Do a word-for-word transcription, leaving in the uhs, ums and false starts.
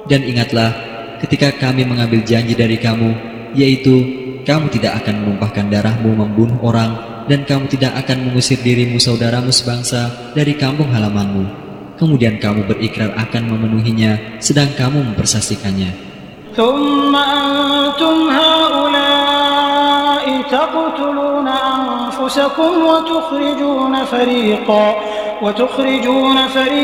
Dan ingatlah ketika kami mengambil janji dari kamu, yaitu kamu tidak akan menumpahkan darahmu membunuh orang, dan kamu tidak akan mengusir dirimu saudaramu sebangsa dari kampung halamanmu. Kemudian kamu berikrar akan memenuhinya, sedang kamu mempersaksikannya. ثم أنتم هؤلاء تقتلون أنفسكم وتخرجون فريقا وتخرجون فريقا